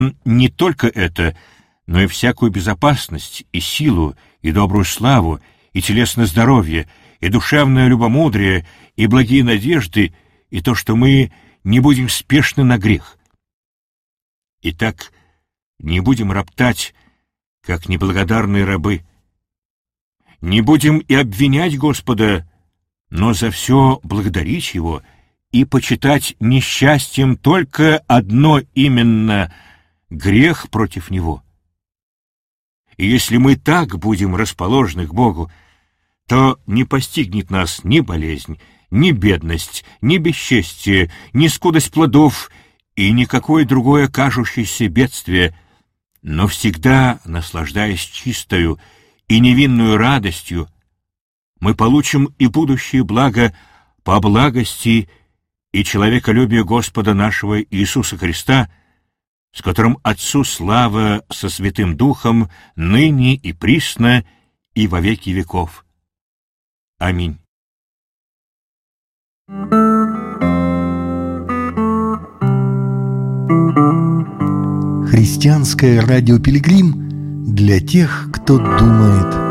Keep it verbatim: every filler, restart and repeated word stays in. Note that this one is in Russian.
не только это, но и всякую безопасность, и силу, и добрую славу, и телесное здоровье, и душевное любомудрие, и благие надежды, и то, что мы не будем спешны на грех. Итак, не будем роптать, как неблагодарные рабы. Не будем и обвинять Господа, но за все благодарить Его и почитать несчастьем только одно именно — грех против Него. И если мы так будем расположены к Богу, то не постигнет нас ни болезнь, ни бедность, ни бесчестие, ни скудость плодов и никакое другое кажущееся бедствие, но всегда, наслаждаясь чистою и невинную радостью, мы получим и будущее благо по благости и человеколюбию Господа нашего Иисуса Христа, с которым Отцу слава со Святым Духом ныне и присно и во веки веков. Аминь. Христианское радио «Пилигрим» для тех, кто думает